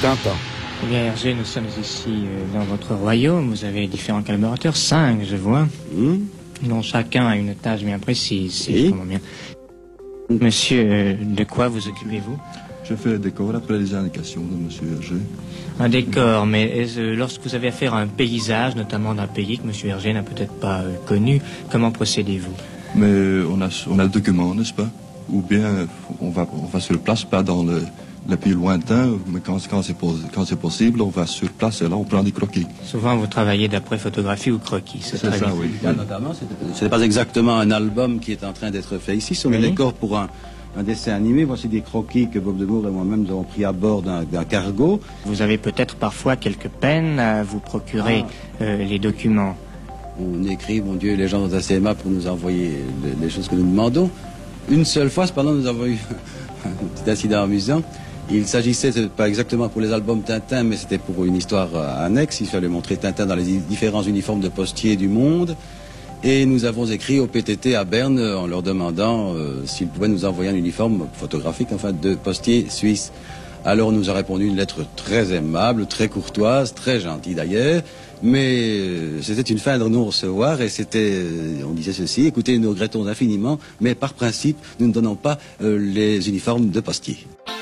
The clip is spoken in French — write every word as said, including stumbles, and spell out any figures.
Tintin. Eh bien, Hergé, nous sommes ici euh, dans votre royaume. Vous avez différents collaborateurs, cinq, je vois, Mmh. dont chacun a une tâche bien précise, si Oui. je comprends bien. Monsieur, euh, de quoi vous occupez-vous? Je fais le décor après les indications de monsieur Hergé. Un décor, mais est-ce, euh, lorsque vous avez affaire à un paysage, notamment d'un pays que monsieur Hergé n'a peut-être pas euh, connu, comment procédez-vous? Mais on a, on a le document, n'est-ce pas? Ou bien on va, on va sur place, pas dans le, le pays lointain, mais quand, quand c'est pos- quand c'est possible, on va sur place et là on prend des croquis. Souvent, vous travaillez d'après photographie ou croquis, c'est C'est très ça, bien. oui. Là, notamment, ce n'est pas exactement un album qui est en train d'être fait ici. Ce sont des Oui. décors pour un, un dessin animé. Voici des croquis que Bob de Moore et moi-même nous avons pris à bord d'un d'un cargo. Vous avez peut-être parfois quelques peines à vous procurer euh, les documents. On écrit, mon Dieu, les gens sont assez aimables pour nous envoyer les, les choses que nous demandons. Une seule fois, cependant, nous avons eu un petit incident amusant. Il s'agissait, c'est pas exactement pour les albums Tintin, mais c'était pour une histoire euh, annexe. Il fallait montrer Tintin dans les di- différents uniformes de postiers du monde. Et nous avons écrit au P T T à Berne euh, en leur demandant euh, s'ils pouvaient nous envoyer un uniforme photographique, enfin, de postier suisse. Alors on nous a répondu une lettre très aimable, très courtoise, très gentille d'ailleurs, mais euh, c'était une fin de nous recevoir et c'était, euh, on disait ceci, écoutez, nous regrettons infiniment, mais par principe, nous ne donnons pas euh, les uniformes de postier.